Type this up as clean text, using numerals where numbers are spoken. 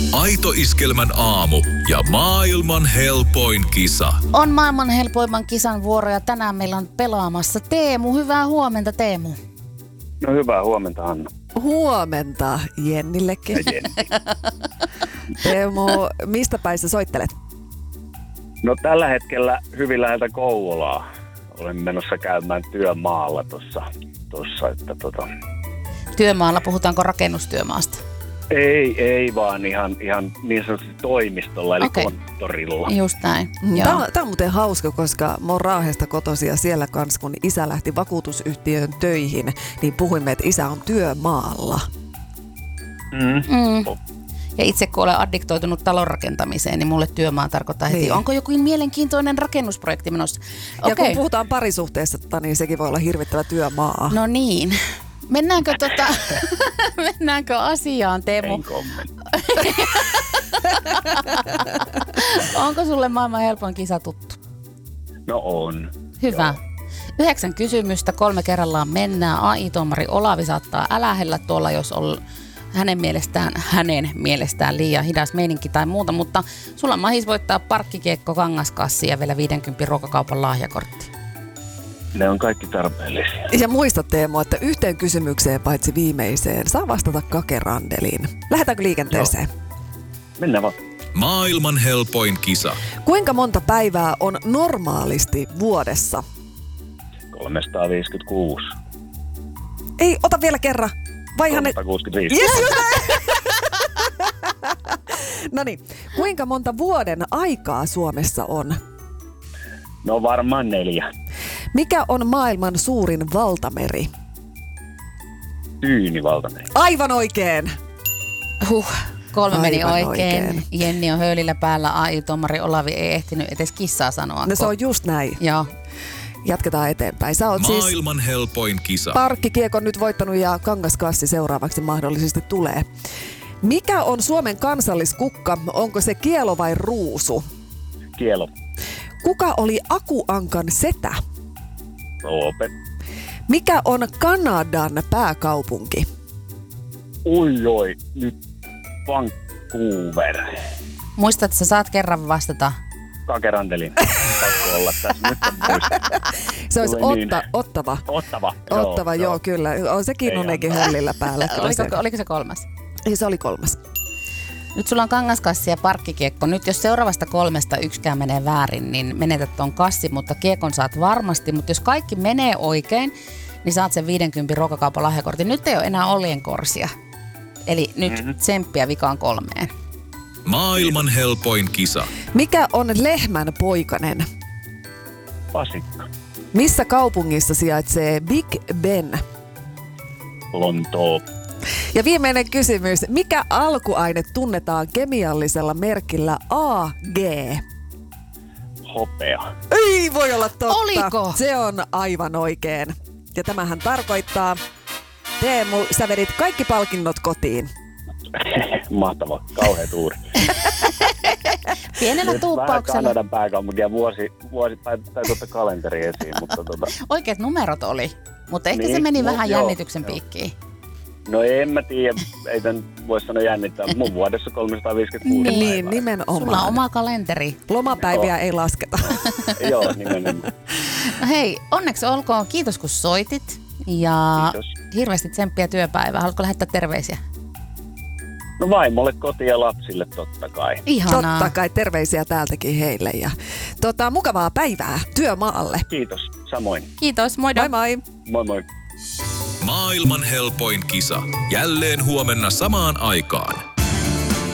Aito Iskelmän aamu ja maailman helpoin kisa. On maailman helpoimman kisan vuoro ja tänään meillä on pelaamassa Teemu. Hyvää huomenta, Teemu. No hyvää huomenta, Hanna. Huomenta Jennillekin. Jenni. Teemu, mistä päin sä soittelet? No tällä hetkellä hyvin läheltä Kouvolaa. Olen menossa käymään työmaalla tossa että Työmaalla, puhutaanko rakennustyömaasta? Ei vaan ihan niin sanotusti toimistolla, eli konttorilla. Just näin. Tämä on muuten hauska, koska mä oon Raahesta kotoisin ja siellä kanssa, kun isä lähti vakuutusyhtiöön töihin, niin puhuimme, että isä on työmaalla. Ja itse kun olen addiktoitunut talonrakentamiseen, niin mulle työmaa tarkoittaa heti, Niin. onko joku mielenkiintoinen rakennusprojekti menossa? Ja kun puhutaan parisuhteesta, niin sekin voi olla hirvittävä työmaa. No niin. Mennäänkö asiaan, Teemu? En kommentti. Onko sulle maailman helpoin kisa tuttu? No on. Hyvä. 9 kysymystä, 3 kerrallaan mennään. AI-tuomari Olavi saattaa älähellä tuolla, jos on hänen mielestään liian hidas meininki tai muuta, mutta sulla on mahis voittaa parkkikiekko, kangaskassi ja vielä 50 ruokakaupan lahjakortti. Ne on kaikki tarpeellisia. Ja muista Teemu, että yhteen kysymykseen paitsi viimeiseen saa vastata kakerandeliin. Lähdetäänkö liikenteeseen? Mennään vaan. Maailman helpoin kisa. Kuinka monta päivää on normaalisti vuodessa? 356. Ei, ota vielä kerran. Vaihan ne... 365. Yes, just näin. Noniin, kuinka monta vuoden aikaa Suomessa on? No varmaan 4. Mikä on maailman suurin valtameri? Tyynivaltameri. Aivan oikein. 3 meni Aivan oikein. oikein. Jenni on höylillä päällä. AI-tuomari Olavi ei ehtinyt edes kissaa sanoa. No se on just näin. Joo. Jatketaan eteenpäin. Sä oot siis Maailman helpoin kisa. parkkikiekon nyt voittanut ja kangaskassi seuraavaksi mahdollisesti tulee. Mikä on Suomen kansalliskukka? Onko se kielo vai ruusu? Kielo. Kuka oli Aku-Ankan setä? Roope. Mikä on Kanadan pääkaupunki? Oi, nyt Vancouver. Muista, että sä saat kerran vastata. Kakerandelin. Pakko olla tässä. Nyt on muista. Se olisi Tuli niin. Ottava. Ottava. Joo, kyllä. On se Kinnunenkin höllillä päällä. Oliko se 3? Ei, se oli 3. Nyt sulla on kangaskassi ja parkkikiekko. Nyt jos seuraavasta 3 yksikään menee väärin, niin menetät ton kassi, mutta kiekon saat varmasti. Mutta jos kaikki menee oikein, niin saat sen 50 ruokakaupan lahjakortin. Nyt ei ole enää oljenkorsia. Eli nyt tsemppiä vikaan 3. Maailman helpoin kisa. Mikä on lehmän poikanen? Pasikka. Missä kaupungissa sijaitsee Big Ben? Lontoo. Ja viimeinen kysymys. Mikä alkuaine tunnetaan kemiallisella merkillä AG? Hopea. Ei voi olla totta. Oliko? Se on aivan oikein. Ja tämähän tarkoittaa, Teemu, sä vedit kaikki palkinnot kotiin. Mahtava. Kauhea tuuri. Pienellä Nyt vähän tuuppauksella. Kanadan pääkaupunki ja vuosi täytyy ottaa kalenteri esiin, mutta Oikeat numerot oli, mutta ehkä se Niin, meni no vähän joo, jännityksen joo. piikkiin. no en mä tiedä, ei tän voi sanoa jännittää, mun vuodessa 356 Niin, päivää. nimenomaan. Sulla on oma kalenteri. Lomapäiviä ei lasketa. Joo, nimenomaan. No hei, onneksi olkoon. Kiitos kun soitit. Ja Kiitos. hirveästi tsemppiä työpäivää. Haluatko lähettää terveisiä? No vaimolle, kotiin ja lapsille totta kai. Ihanaa. Totta kai terveisiä täältäkin heille. Ja, mukavaa päivää työmaalle. Kiitos, samoin. Kiitos, moi. Moi moi. Moi moi. Maailman helpoin kisa. Jälleen huomenna samaan aikaan.